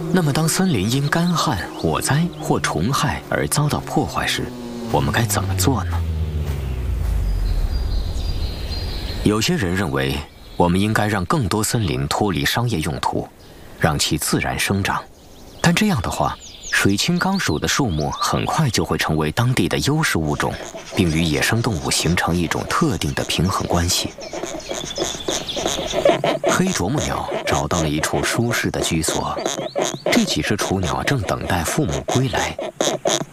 那么，当森林因干旱、火灾或虫害而遭到破坏时，我们该怎么做呢？有些人认为，我们应该让更多森林脱离商业用途，让其自然生长。但这样的话，水青冈鼠的数目很快就会成为当地的优势物种，并与野生动物形成一种特定的平衡关系。黑啄木鸟找到了一处舒适的居所，这几只雏鸟正等待父母归来。